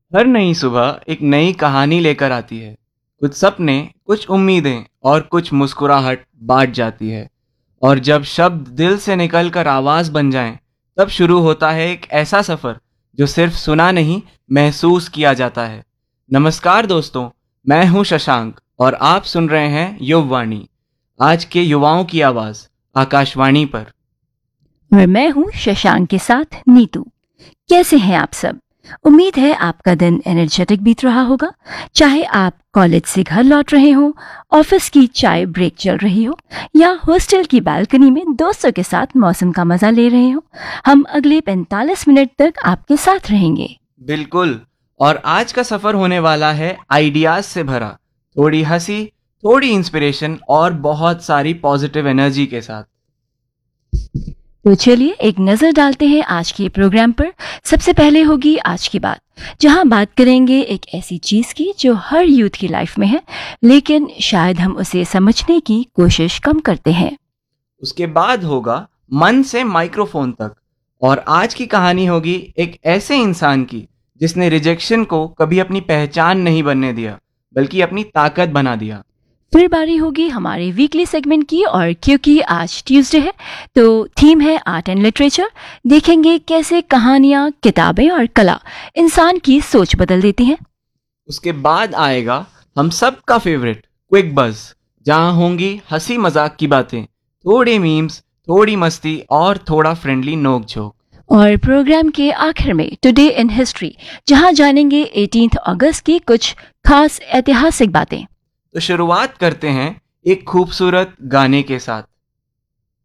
हर नई सुबह एक नई कहानी लेकर आती है। कुछ सपने, कुछ उम्मीदें और कुछ मुस्कुराहट बांट जाती है। और जब शब्द दिल से निकलकर आवाज बन जाएं, तब शुरू होता है एक ऐसा सफर जो सिर्फ सुना नहीं, महसूस किया जाता है। नमस्कार दोस्तों, मैं हूं शशांक और आप सुन रहे हैं युववाणी, आज के युवाओं की आवाज, आकाशवाणी पर। और मैं हूँ शशांक के साथ नीतू। कैसे हैं आप सब? उम्मीद है आपका दिन एनर्जेटिक बीत रहा होगा। चाहे आप कॉलेज से घर लौट रहे हो, ऑफिस की चाय ब्रेक चल रही हो या हॉस्टल की बालकनी में दोस्तों के साथ मौसम का मजा ले रहे हो, हम अगले 45 मिनट तक आपके साथ रहेंगे। बिल्कुल। और आज का सफर होने वाला है आइडियाज से भरा, थोड़ी हंसी, थोड़ी इंस्पिरेशन और बहुत सारी पॉजिटिव एनर्जी के साथ। तो चलिए एक नजर डालते हैं आज के प्रोग्राम पर। सबसे पहले होगी आज की बात, जहां बात करेंगे एक ऐसी चीज की जो हर यूथ की लाइफ में है, लेकिन शायद हम उसे समझने की कोशिश कम करते हैं। उसके बाद होगा मन से माइक्रोफोन तक, और आज की कहानी होगी एक ऐसे इंसान की जिसने रिजेक्शन को कभी अपनी पहचान नहीं बनने दिया, बल्कि अपनी ताकत बना दिया। फिर बारी होगी हमारे वीकली सेगमेंट की, और क्योंकि आज ट्यूसडे है तो थीम है आर्ट एंड लिटरेचर। देखेंगे कैसे कहानियां, किताबें और कला इंसान की सोच बदल देती हैं। उसके बाद आएगा हम सब का फेवरेट क्विक बज, जहां होंगी हंसी मजाक की बातें, थोड़े मीम्स, थोड़ी मस्ती और थोड़ा फ्रेंडली नोक झोंक। और प्रोग्राम के आखिर में टुडे इन हिस्ट्री, जहां जानेंगे 18 अगस्त की कुछ खास ऐतिहासिक बातें। तो शुरुआत करते हैं एक खूबसूरत गाने के साथ।